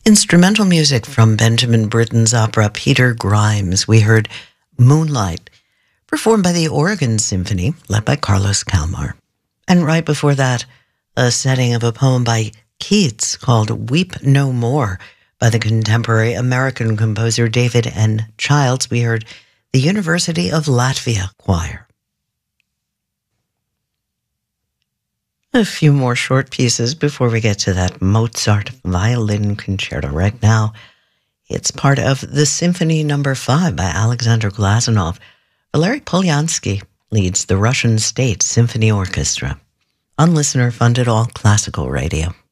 Instrumental music from Benjamin Britten's opera Peter Grimes. We heard Moonlight, performed by the Oregon Symphony, led by Carlos Kalmar. And right before that, a setting of a poem by Keats called Weep No More by the contemporary American composer David N. Childs. We heard the University of Latvia Choir. A few more short pieces before we get to that Mozart violin concerto. Right now, it's part of the Symphony No. 5 by Alexander Glazunov. Valery Polyansky leads the Russian State Symphony Orchestra on listener-funded all-classical radio.